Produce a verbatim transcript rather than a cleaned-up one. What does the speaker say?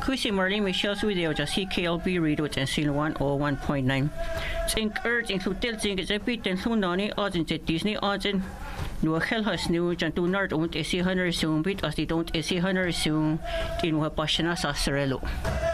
Quisi Marlene Michelle's video just C K L B radio at Seal one oh one point nine. Think urge into tilting is a bit and Sunani odds in Disney odds in no hell has new and do not own a C hundred soon bit as they don't a C hundred soon in what Pashana Sassarello.